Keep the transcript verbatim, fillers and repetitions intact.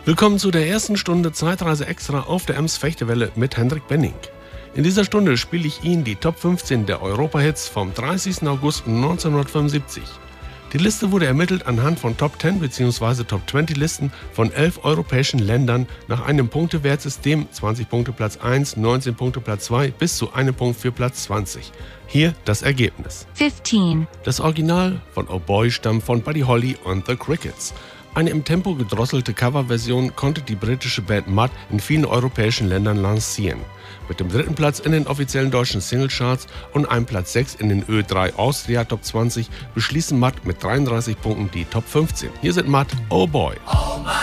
Willkommen zu der ersten Stunde Zeitreise Extra auf der Ems Fechtewelle mit Hendrik Benning. In dieser Stunde spiele ich Ihnen die Top fünfzehn der Europa-Hits vom dreißigsten August neunzehnhundertfünfundsiebzig. Die Liste wurde ermittelt anhand von Top zehn bzw. Top zwanzig Listen von elf europäischen Ländern nach einem Punktewertsystem, zwanzig Punkte Platz eins, neunzehn Punkte Platz zwei bis zu einem Punkt für Platz zwanzig. Hier das Ergebnis. fünfzehn. Das Original von Oh Boy stammt von Buddy Holly und The Crickets. Eine im Tempo gedrosselte Coverversion konnte die britische Band Mud in vielen europäischen Ländern lancieren. Mit dem dritten Platz in den offiziellen deutschen Singlecharts und einem Platz sechs in den Ö drei Austria Top zwanzig beschließen Mud mit dreiunddreißig Punkten die Top fünfzehn. Hier sind Mud, Oh Boy.